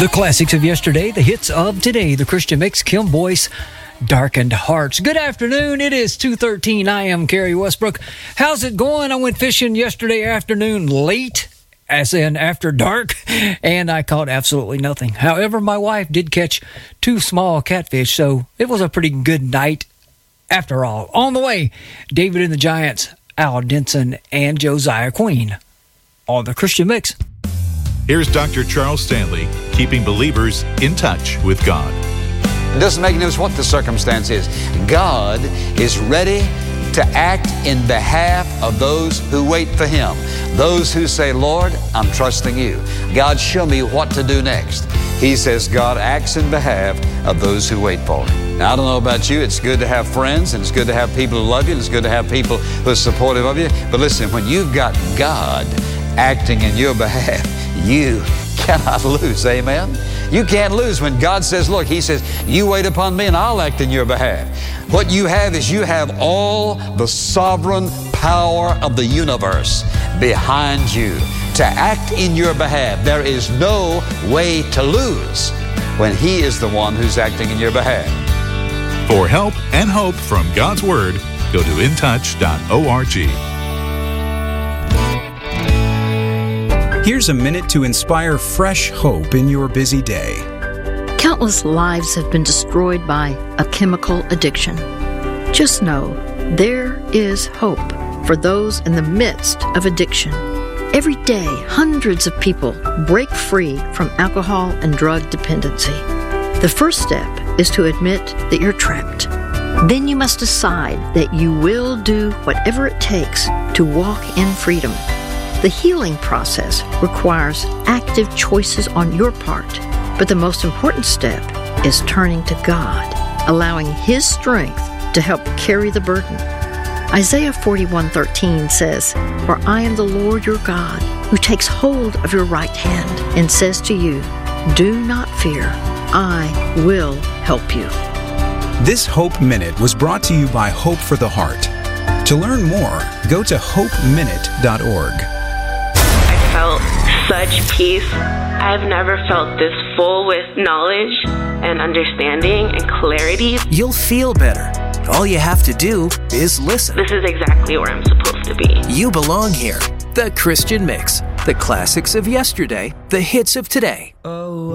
The classics of yesterday, the hits of today. The Christian Mix, Kim Boyce, Darkened Hearts. Good afternoon. It is 2:13. I am Kerry Westbrook. How's it going? I went fishing yesterday afternoon late, as in after dark, and I caught absolutely nothing. However, my wife did catch 2 small catfish, so it was a pretty good night after all. On the way, David and the Giants, Al Denson, and Josiah Queen on the Christian Mix. Here's Dr. Charles Stanley, keeping believers in touch with God. It doesn't make any difference what the circumstance is. God is ready to act in behalf of those who wait for Him. Those who say, Lord, I'm trusting You. God, show me what to do next. He says God acts in behalf of those who wait for Him. Now, I don't know about you. It's good to have friends, and it's good to have people who love you, and it's good to have people who are supportive of you. But listen, when you've got God acting in your behalf, you cannot lose. Amen? You can't lose when God says, look, He says, you wait upon me and I'll act in your behalf. What you have is you have all the sovereign power of the universe behind you to act in your behalf. There is no way to lose when He is the one who's acting in your behalf. For help and hope from God's Word, go to intouch.org. Here's a minute to inspire fresh hope in your busy day. Countless lives have been destroyed by a chemical addiction. Just know there is hope for those in the midst of addiction. Every day, hundreds of people break free from alcohol and drug dependency. The first step is to admit that you're trapped. Then you must decide that you will do whatever it takes to walk in freedom. The healing process requires active choices on your part, but the most important step is turning to God, allowing His strength to help carry the burden. Isaiah 41:13 says, For I am the Lord your God, who takes hold of your right hand and says to you, Do not fear, I will help you. This Hope Minute was brought to you by Hope for the Heart. To learn more, go to hopeminute.org. Felt such peace. I've never felt this full with knowledge and understanding and clarity. You'll feel better. All you have to do is listen. This is exactly where I'm supposed to be. You belong here. The Christian Mix. The classics of yesterday, the hits of today.